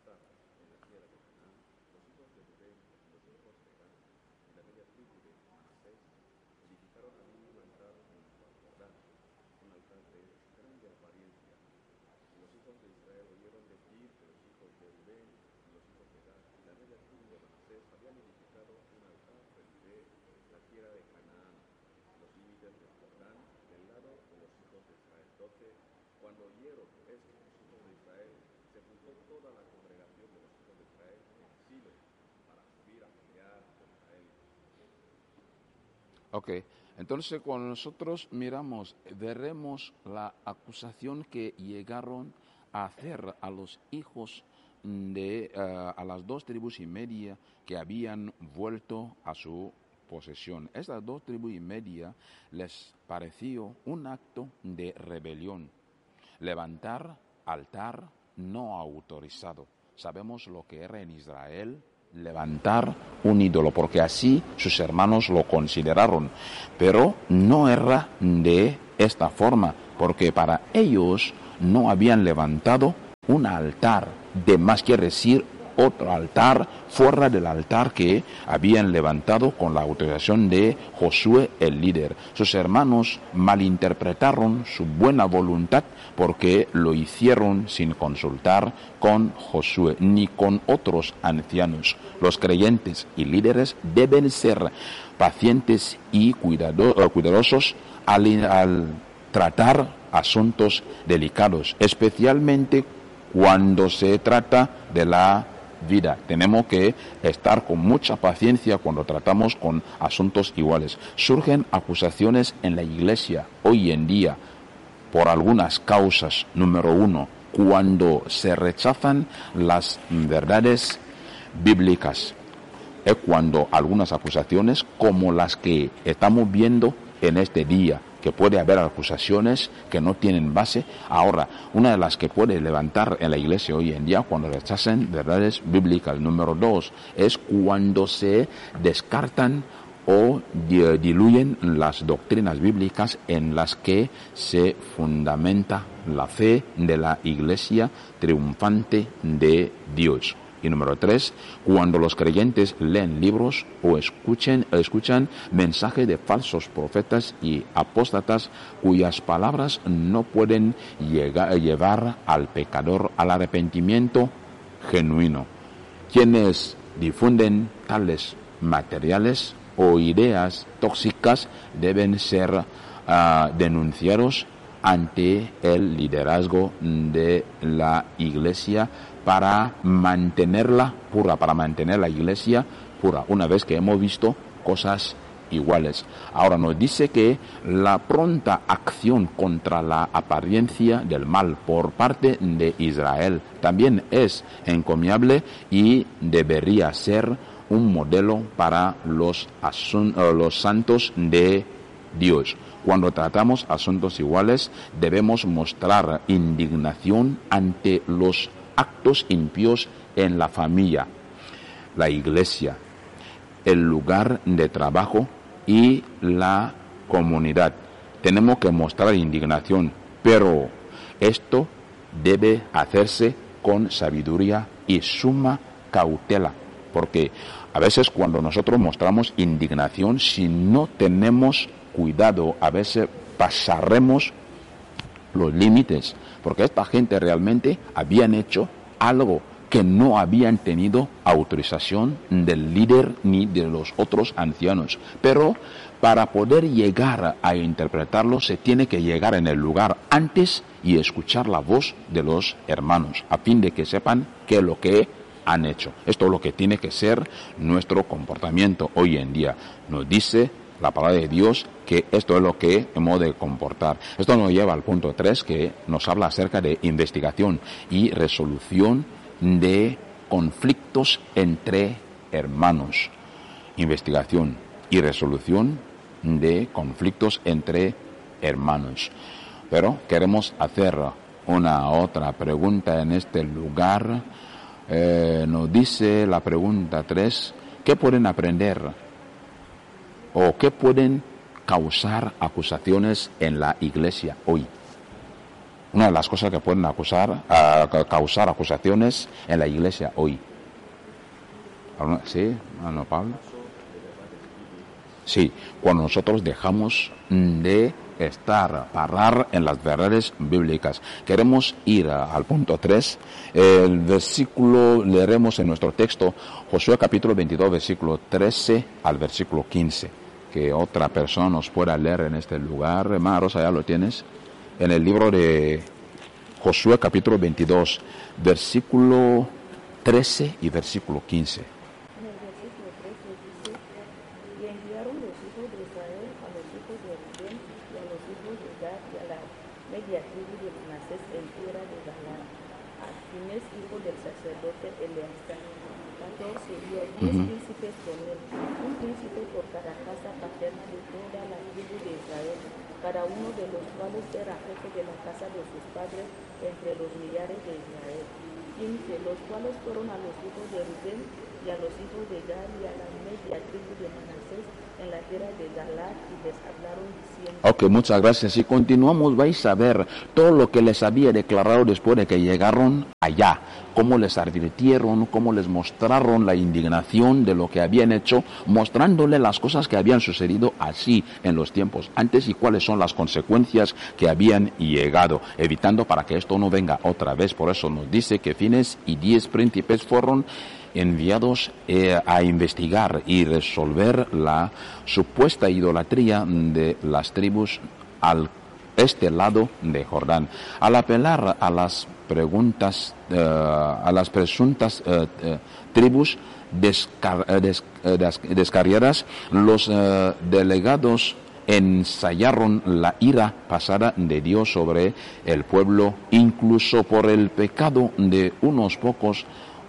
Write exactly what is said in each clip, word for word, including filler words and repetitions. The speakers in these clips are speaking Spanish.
altar en la tierra de Canaán, los hijos de Rubén y los hijos de Gad y la media tribu de Manasés edificaron allí un altar junto al Jordán, un altar de grande apariencia. Y los hijos de Israel oyeron decir que los hijos de Rubén y los hijos de Gad y la media tribu de Manasés habían edificado un altar frente a la tierra de Canaán, los límites del Jordán, del lado de los hijos de Israel. Doce. Cuando oyeron esto los hijos de Israel, se juntó toda la congregación de los hijos de Israel en Silo para subir a pelear contra él. Ok, entonces cuando nosotros miramos, veremos la acusación que llegaron a hacer a los hijos de uh, a las dos tribus y media que habían vuelto a su posesión. Estas dos tribus y media les pareció un acto de rebelión, levantar altar no autorizado. Sabemos lo que era en Israel levantar un ídolo, porque así sus hermanos lo consideraron, pero no era de esta forma, porque para ellos no habían levantado un altar, de más quiere decir otro altar fuera del altar que habían levantado con la autorización de Josué el líder. Sus hermanos malinterpretaron su buena voluntad porque lo hicieron sin consultar con Josué ni con otros ancianos. Los creyentes y líderes deben ser pacientes y cuidado, cuidadosos al, al tratar asuntos delicados, especialmente cuando se trata de la vida. Tenemos que estar con mucha paciencia cuando tratamos con asuntos iguales. Surgen acusaciones en la iglesia hoy en día por algunas causas. Número uno, cuando se rechazan las verdades bíblicas. Es cuando algunas acusaciones, como las que estamos viendo en este día, que puede haber acusaciones que no tienen base. Ahora, una de las que puede levantar en la iglesia hoy en día cuando rechazan verdades bíblicas. Número dos, es cuando se descartan o diluyen las doctrinas bíblicas en las que se fundamenta la fe de la iglesia triunfante de Dios. Y número tres, cuando los creyentes leen libros o escuchen, escuchan mensajes de falsos profetas y apóstatas cuyas palabras no pueden llegar, llevar al pecador al arrepentimiento genuino. Quienes difunden tales materiales o ideas tóxicas deben ser uh, denunciados ante el liderazgo de la iglesia para mantenerla pura, para mantener la iglesia pura, una vez que hemos visto cosas iguales. Ahora nos dice que la pronta acción contra la apariencia del mal por parte de Israel también es encomiable y debería ser un modelo para los, asun- los santos de Dios. Cuando tratamos asuntos iguales, debemos mostrar indignación ante los actos impíos en la familia, la iglesia, el lugar de trabajo y la comunidad. Tenemos que mostrar indignación, pero esto debe hacerse con sabiduría y suma cautela, porque a veces cuando nosotros mostramos indignación, si no tenemos cuidado, a veces pasaremos los límites, porque esta gente realmente habían hecho algo que no habían tenido autorización del líder ni de los otros ancianos. Pero para poder llegar a interpretarlo se tiene que llegar en el lugar antes y escuchar la voz de los hermanos, a fin de que sepan qué es lo que han hecho. Esto es lo que tiene que ser nuestro comportamiento hoy en día. Nos dice la palabra de Dios que esto es lo que hemos de comportar. Esto nos lleva al punto tres, que nos habla acerca de investigación y resolución de conflictos entre hermanos. Investigación y resolución de conflictos entre hermanos. Pero queremos hacer una otra pregunta en este lugar. Eh, nos dice la pregunta tres, ¿qué pueden aprender o qué pueden causar acusaciones en la iglesia hoy? Una de las cosas que pueden acusar, a, causar acusaciones en la iglesia hoy. ¿Sí, hermano Pablo? Sí, cuando nosotros dejamos de estar, parar en las verdades bíblicas. Queremos ir a, al punto tres. El versículo, leeremos en nuestro texto, Josué capítulo veintidós, versículo trece al versículo quince. Que otra persona nos pueda leer en este lugar. Hermana Rosa, ¿ya lo tienes? En el libro de Josué capítulo veintidós, versículo trece y versículo quince. En el versículo trece dice: y enviaron los hijos de Israel a los hijos de Rubén y a los hijos de Gad y a la media tribu de Manasés en tierra de Galaad, a Finés, hijo del sacerdote Eleazar, catorce, y a diez uh-huh. príncipes con él, un príncipe por cada casa paterna de toda la tribu de Israel, cada uno de los cuales era jefe de la casa de sus padres entre los millares de Israel. quince, los cuales fueron a los hijos de Rubén y a los hijos de Gad y a la media tribu de Manasés en la tierra de Galaad, y les hablaron diciendo. Ok, muchas gracias. Y continuamos, vais a ver todo lo que les había declarado después de que llegaron allá, cómo les advirtieron, cómo les mostraron la indignación de lo que habían hecho, mostrándole las cosas que habían sucedido así en los tiempos antes y cuáles son las consecuencias que habían llegado, evitando para que esto no venga otra vez. Por eso nos dice que Finés y diez príncipes fueron enviados eh, a investigar y resolver la supuesta idolatría de las tribus al este lado de Jordán. Al apelar a las preguntas, eh, a las presuntas eh, eh, tribus descar des des descarriadas, los eh, delegados ensayaron la ira pasada de Dios sobre el pueblo, incluso por el pecado de unos pocos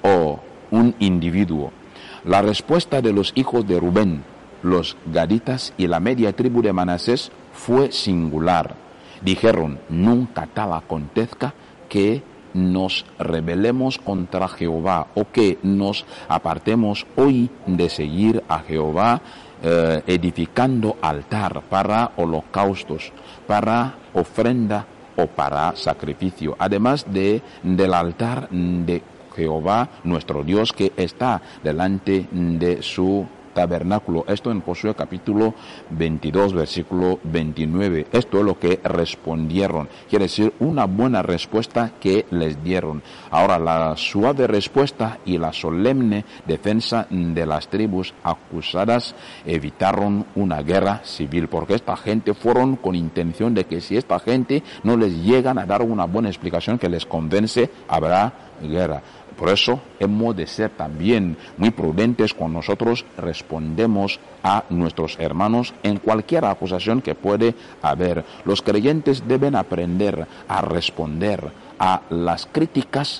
o un individuo. La respuesta de los hijos de Rubén, los gaditas y la media tribu de Manasés fue singular. Dijeron: nunca tal acontezca que nos rebelemos contra Jehová o que nos apartemos hoy de seguir a Jehová, eh, edificando altar para holocaustos, para ofrenda o para sacrificio, además de del altar de Jehová nuestro Dios que está delante de su tabernáculo. Esto en Josué capítulo veintidós, versículo veintinueve. Esto es lo que respondieron. Quiere decir, una buena respuesta que les dieron. Ahora, la suave respuesta y la solemne defensa de las tribus acusadas evitaron una guerra civil, porque esta gente fueron con intención de que si esta gente no les llegan a dar una buena explicación que les convence, habrá guerra. Por eso hemos de ser también muy prudentes cuando nosotros respondemos a nuestros hermanos en cualquier acusación que puede haber. Los creyentes deben aprender a responder a las críticas,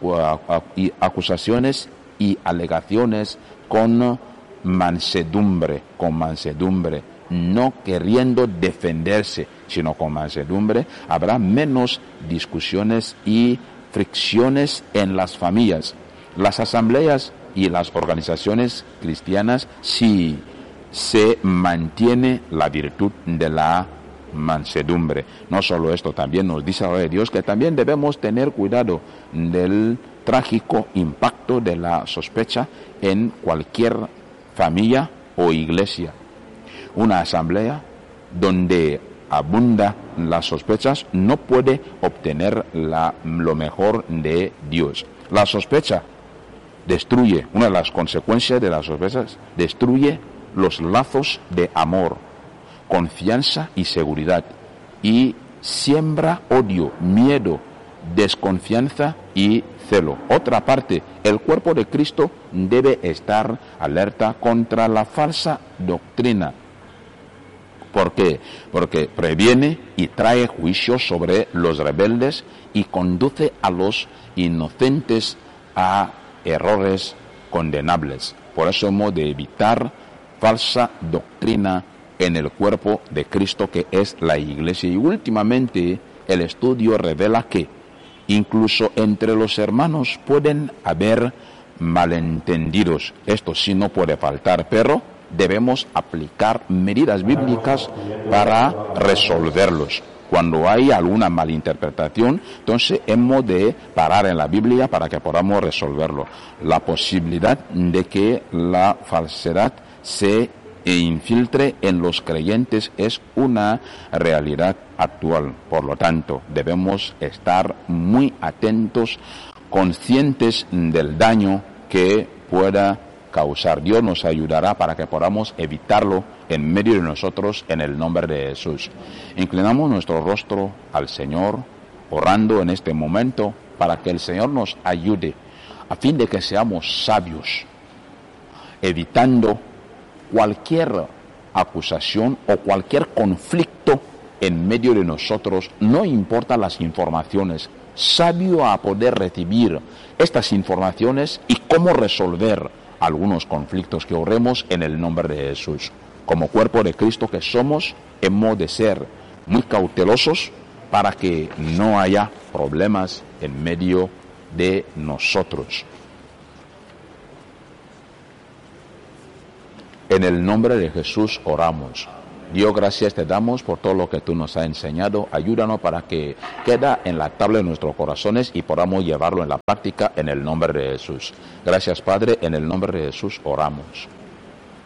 acusaciones y alegaciones con mansedumbre, con mansedumbre, no queriendo defenderse, sino con mansedumbre. Habrá menos discusiones y fricciones en las familias, las asambleas y las organizaciones cristianas, si se mantiene la virtud de la mansedumbre. No solo esto, también nos dice ahora Dios que también debemos tener cuidado del trágico impacto de la sospecha en cualquier familia o iglesia. Una asamblea donde abunda las sospechas no puede obtener la, lo mejor de Dios. La sospecha destruye, una de las consecuencias de las sospechas, destruye los lazos de amor, confianza y seguridad, y siembra odio, miedo, desconfianza y celo. Otra parte, el cuerpo de Cristo debe estar alerta contra la falsa doctrina. ¿Por qué? Porque previene y trae juicio sobre los rebeldes y conduce a los inocentes a errores condenables. Por eso hemos de evitar falsa doctrina en el cuerpo de Cristo, que es la iglesia. Y últimamente el estudio revela que incluso entre los hermanos pueden haber malentendidos. Esto sí no puede faltar, pero debemos aplicar medidas bíblicas para resolverlos. Cuando hay alguna malinterpretación, entonces hemos de parar en la Biblia para que podamos resolverlo. La posibilidad de que la falsedad se infiltre en los creyentes es una realidad actual. Por lo tanto, debemos estar muy atentos, conscientes del daño que pueda causar. Dios nos ayudará para que podamos evitarlo en medio de nosotros, en el nombre de Jesús. Inclinamos nuestro rostro al Señor, orando en este momento para que el Señor nos ayude a fin de que seamos sabios, evitando cualquier acusación o cualquier conflicto en medio de nosotros, no importa las informaciones, sabio a poder recibir estas informaciones y cómo resolver algunos conflictos que oremos en el nombre de Jesús. Como cuerpo de Cristo que somos, hemos de ser muy cautelosos para que no haya problemas en medio de nosotros. En el nombre de Jesús oramos. Dios, gracias te damos por todo lo que tú nos has enseñado. Ayúdanos para que quede en la tabla de nuestros corazones y podamos llevarlo en la práctica en el nombre de Jesús. Gracias, Padre, en el nombre de Jesús oramos.